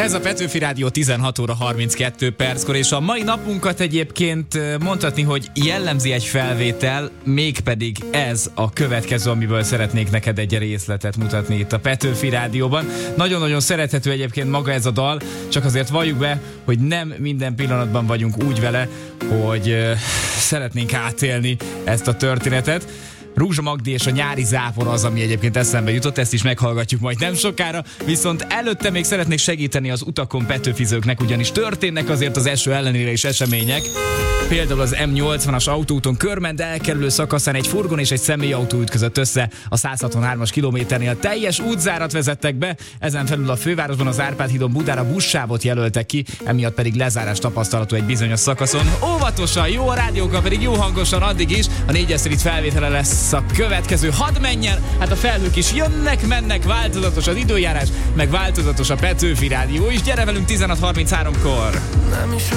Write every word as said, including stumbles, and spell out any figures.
Ez a Petőfi Rádió tizenhat óra harminckettő perckor, és a mai napunkat egyébként mondhatni, hogy jellemzi egy felvétel, mégpedig ez a következő, amiből szeretnék neked egy részletet mutatni itt a Petőfi Rádióban. Nagyon-nagyon szerethető egyébként maga ez a dal, csak azért valljuk be, hogy nem minden pillanatban vagyunk úgy vele, hogy uh, szeretnénk átélni ezt a történetet. Rúzsa Magdi és a nyári zápor az, ami egyébként eszembe jutott, ezt is meghallgatjuk majd nem sokára, viszont előtte még szeretnék segíteni az utakon petőfizőknek, ugyanis történnek azért az eső ellenére is események. Például az M nyolcvanas autóúton Körmend elkerülő szakaszán egy furgon és egy személyautó ütközött össze a száz hatvanhármas kilométernél. Teljes útzárat vezettek be, ezen felül a fővárosban az Árpád hídon Budára buszsávot jelöltek ki, emiatt pedig lezárás tapasztalható egy bizonyos szakaszon. Óvatosan, jó a rádiókkal pedig jó hangosan addig is, a négyes street felvétele lesz a következő. Hadd menjen, hát a felhők is jönnek, mennek, változatos az időjárás, meg változatos a Petőfi Rádió is. Gyere velünk tizenhat harminchárom-kor! Nem is